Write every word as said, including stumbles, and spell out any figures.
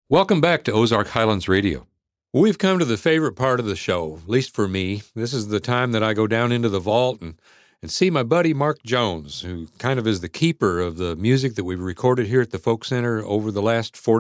Welcome back to Ozark Highlands Radio. We've come to the favorite part of the show, at least for me. This is the time that I go down into the vault and, and see my buddy Mark Jones, who kind of is the keeper of the music that we've recorded here at the Folk Center over the last forty